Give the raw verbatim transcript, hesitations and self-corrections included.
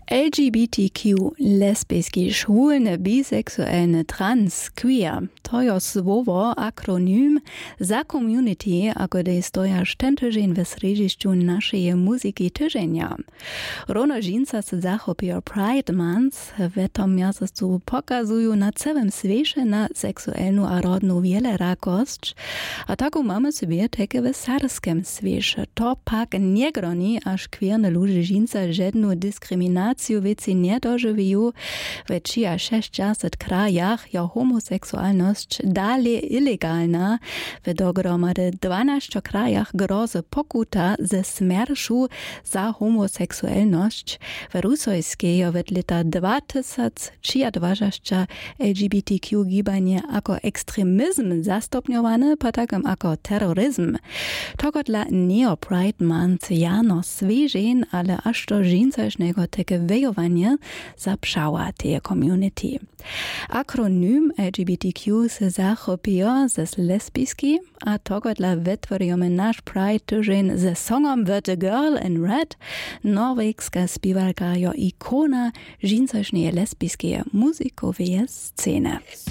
L G B T Q, lesbijski, schwulne, bisexuelne, trans, queer, to je słowo, akronym za community, ako de stoja štentežen v središću našeje muziki tyženia. Rono žinca se zachopijo Pride Month, v tom mjesecu pokazuju na celym svieše na seksualnu a rodnu wielerakość, a tako mamy sobie teke w sarskem svieše. To pak nie groni, až queerne ludzie žinca žednu diskriminaciju věci nedoživijú, ve šesťdesiat krajach je homoseksualnosť dále ilegálna, v dohromady dvanásť krajach grozy pokuta ze smršu za homoseksualnosť. V Rusojskej je od leta dvetisícdvadsaťšesť L G B T Q gibanie ako extrémizm zastupňované, potom ako terorizm. Togodla Neo Pride Month jano sviežen, ale až do žincašnego teke wejovanie zapšała tej community. Akronym L G B T Q se zachopio ze lesbijski, a togodla wytworimy nasz Pride tydzień ze songom The Girl in Red. Norwegska spiewalka jo ikona žincašnej lesbijskiej muzikowej sceny.